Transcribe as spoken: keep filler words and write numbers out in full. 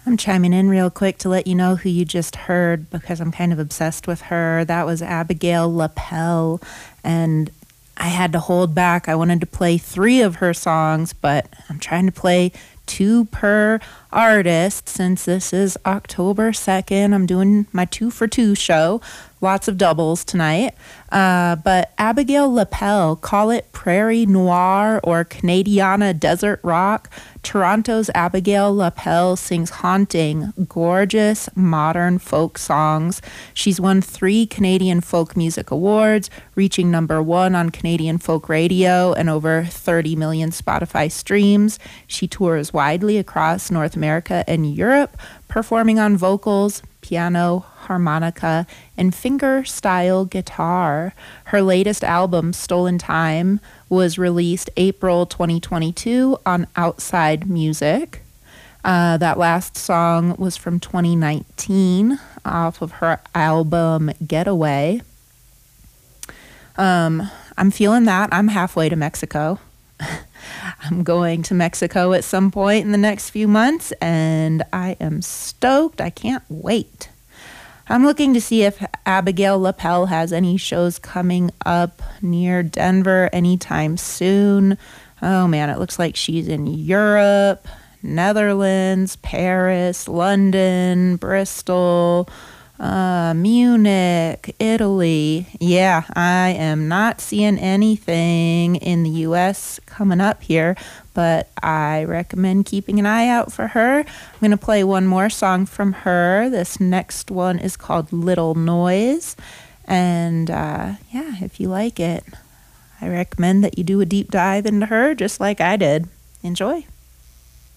I'm chiming in real quick to let you know who you just heard because I'm kind of obsessed with her. That was Abigail LaPelle, and I had to hold back. I wanted to play three of her songs, but I'm trying to play two per artist since this is October second. I'm doing my two for two show. Lots of doubles tonight. Uh, but Abigail LaPelle, call it Prairie Noir or Canadiana Desert Rock. Toronto's Abigail LaPelle sings haunting, gorgeous, modern folk songs. She's won three Canadian Folk Music Awards, reaching number one on Canadian folk radio and over thirty million Spotify streams. She tours widely across North America and Europe, performing on vocals, piano, harmonica, and finger-style guitar. Her latest album, Stolen Time, was released April twenty twenty-two on Outside Music. Uh, that last song was from twenty nineteen off of her album Getaway. Um, I'm feeling that. I'm halfway to Mexico. I'm going to Mexico at some point in the next few months, and I am stoked. I can't wait. I'm looking to see if Abigail LaPelle has any shows coming up near Denver anytime soon. Oh man, it looks like she's in Europe, Netherlands, Paris, London, Bristol, uh, Munich, Italy. Yeah, I am not seeing anything in the U S coming up here, but I recommend keeping an eye out for her. I'm going to play one more song from her. This next one is called Little Noise. And uh, yeah, if you like it, I recommend that you do a deep dive into her just like I did. Enjoy.